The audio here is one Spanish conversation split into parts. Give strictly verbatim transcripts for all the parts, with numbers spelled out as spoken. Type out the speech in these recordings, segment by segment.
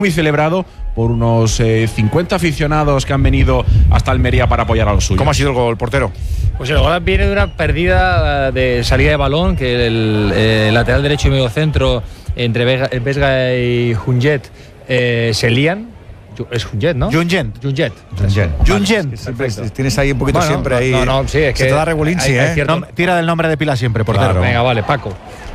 muy celebrado por unos eh, cincuenta aficionados que han venido hasta Almería para apoyar a los suyos. ¿Cómo ha sido el gol, portero? Pues el gol viene de una pérdida de salida de balón, que el, el lateral derecho y medio centro entre Vega, Vesga y Junget eh, se lían. Es Junget, ¿no? Junget. Junget. Junget. Siempre tienes ahí un poquito bueno, siempre ahí. No, no, sí, es que se te da regulinchi, ¿eh? Cierto... No, tira del nombre de pila siempre, portero. Claro. Venga, vale, Paco.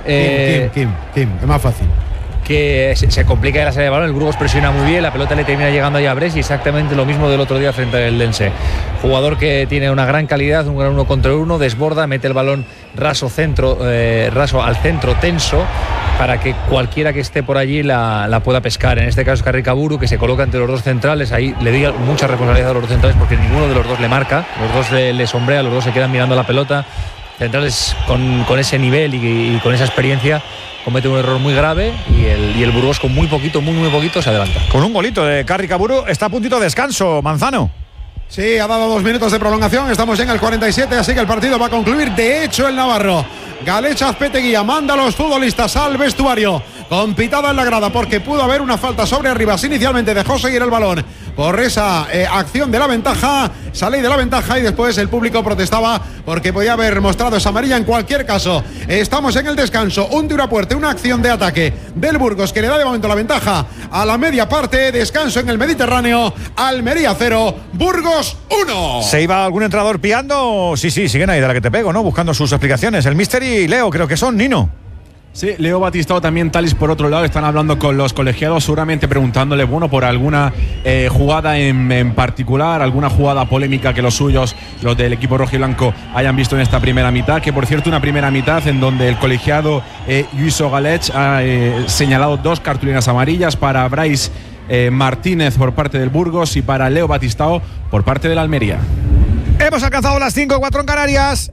Eh, Kim, Kim, Kim, es más fácil. Que se, se complica la salida de balón, el Burgos presiona muy bien, la pelota le termina llegando ahí a Bres y exactamente lo mismo del otro día frente al Eldense. Jugador que tiene una gran calidad, un gran uno contra uno, desborda, mete el balón raso centro, eh, raso al centro tenso para que cualquiera que esté por allí la, la pueda pescar. En este caso es Carricaburu, que se coloca entre los dos centrales, ahí le diga mucha responsabilidad a los dos centrales porque ninguno de los dos le marca, los dos le, le sombrea, los dos se quedan mirando la pelota. Centrales con, con ese nivel y, y con esa experiencia comete un error muy grave y el, y el Burgos con muy poquito, muy muy poquito se adelanta. Con un golito de Carricaburu está a puntito de descanso, Manzano. Sí, ha dado dos minutos de prolongación, estamos ya en el cuarenta y siete, así que el partido va a concluir. De hecho, el navarro Galech Azpeteguía manda a los futbolistas al vestuario con pitada en la grada porque pudo haber una falta sobre Arribas. Inicialmente dejó seguir el balón por esa eh, acción de la ventaja, sale de la ventaja y después el público protestaba porque podía haber mostrado esa amarilla. En cualquier caso, estamos en el descanso, un dura puerta, una acción de ataque del Burgos que le da de momento la ventaja a la media parte. Descanso en el Mediterráneo, Almería cero, Burgos uno. ¿Se iba algún entrenador piando? Sí, sí, siguen ahí de la que te pego, ¿no? Buscando sus explicaciones. El Mister y Leo creo que son, Nino. Sí, Leo Batistao, también Talis por otro lado, están hablando con los colegiados, seguramente preguntándole, bueno, por alguna eh, jugada en, en particular, alguna jugada polémica que los suyos, los del equipo rojiblanco, hayan visto en esta primera mitad, que por cierto una primera mitad en donde el colegiado eh, Lluiso Galech ha eh, señalado dos cartulinas amarillas para Brais eh, Martínez por parte del Burgos y para Leo Batistao por parte del Almería. Hemos alcanzado las cinco cuatro en Canarias.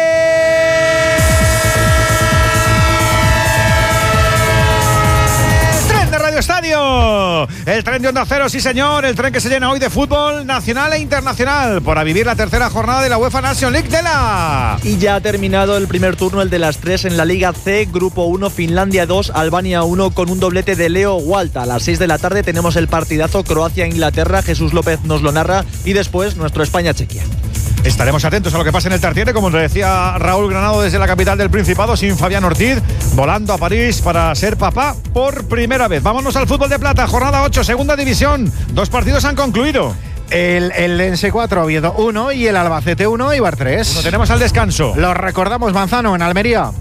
¡Eh! Estadio, el tren de Onda Cero, sí señor, el tren que se llena hoy de fútbol nacional e internacional para vivir la tercera jornada de la UEFA Nations League de la... Y ya ha terminado el primer turno, el de las tres en la Liga C, Grupo uno, Finlandia dos, Albania uno, con un doblete de Leo Walta. A las seis de la tarde tenemos el partidazo Croacia-Inglaterra, Jesús López nos lo narra y después nuestro España-Chequia. Estaremos atentos a lo que pasa en el Tartiere, como nos decía Raúl Granado desde la capital del Principado, sin Fabián Ortiz, volando a París para ser papá por primera vez. Vámonos al fútbol de plata, jornada ocho, segunda división. Dos partidos han concluido. El Eldense cuatro, Oviedo uno y el Albacete uno, Eibar tres. Lo tenemos al descanso. Lo recordamos, Manzano, en Almería.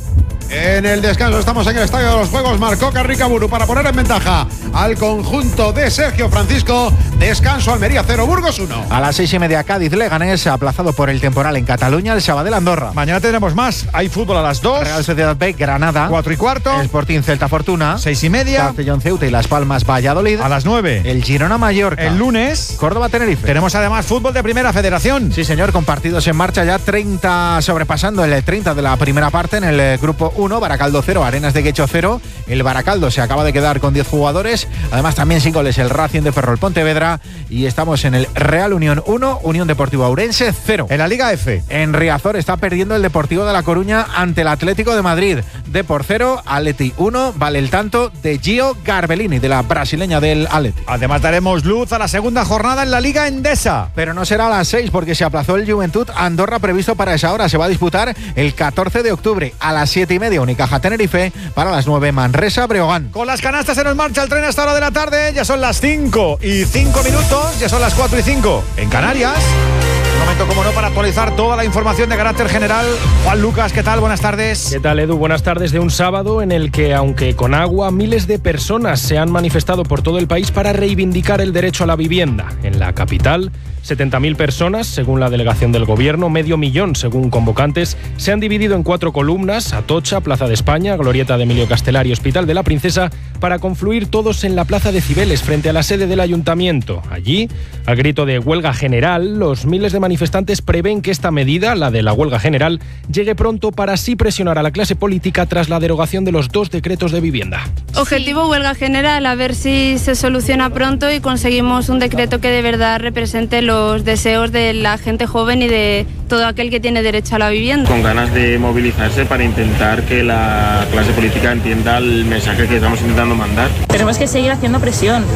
En el descanso estamos en el Estadio de los Juegos. Marcó Carricaburu para poner en ventaja al conjunto de Sergio Francisco. Descanso, Almería cero, Burgos uno. A las seis y media Cádiz Leganés, aplazado por el temporal en Cataluña, el Sabadell Andorra. Mañana tenemos más. Hay fútbol a las dos. Real Sociedad B, Granada. Cuatro y cuarto. Sporting Celta Fortuna. Seis y media. Castellón Ceuta y Las Palmas Valladolid. A las nueve. El Girona Mallorca. El lunes. Córdoba Tenerife. Tenemos además fútbol de Primera Federación. Sí señor, con partidos en marcha ya, treinta sobrepasando el treinta de la primera parte en el grupo uno. Baracaldo cero, Arenas de Guecho cero. El Baracaldo se acaba de quedar con diez jugadores. Además también sin goles el Racing de Ferrol Pontevedra. Y estamos en el Real Unión uno, Unión Deportiva Ourense cero. En la Liga F. En Riazor está perdiendo el Deportivo de La Coruña ante el Atlético de Madrid. Depor cero, Atleti uno. Vale el tanto de Gio Garbellini, de la brasileña del Atleti. Además daremos luz a la segunda jornada en la Liga Endesa. Pero no será a las seis porque se aplazó el Juventud Andorra previsto para esa hora. Se va a disputar el catorce de octubre a las siete y media Unicaja Tenerife, para las nueve Manresa Breogán. Con las canastas se nos marcha el tren hasta la hora de la tarde. Ya son las cinco y cinco minutos. Ya son las cuatro y cinco en Canarias. Un momento, como no, para actualizar toda la información de carácter general. Juan Lucas, ¿qué tal? Buenas tardes. ¿Qué tal, Edu? Buenas tardes de un sábado en el que, aunque con agua, miles de personas se han manifestado por todo el país para reivindicar el derecho a la vivienda. En la capital, setenta mil personas, según la delegación del gobierno, medio millón, según convocantes, se han dividido en cuatro columnas: Atocha, Plaza de España, Glorieta de Emilio Castelar y Hospital de la Princesa, para confluir todos en la Plaza de Cibeles, frente a la sede del Ayuntamiento. Allí, al grito de huelga general, los miles de manifestantes manifestantes prevén que esta medida, la de la huelga general, llegue pronto para así presionar a la clase política tras la derogación de los dos decretos de vivienda. Objetivo huelga general, a ver si se soluciona pronto y conseguimos un decreto que de verdad represente los deseos de la gente joven y de todo aquel que tiene derecho a la vivienda. Con ganas de movilizarse para intentar que la clase política entienda el mensaje que estamos intentando mandar. Tenemos que seguir haciendo presión.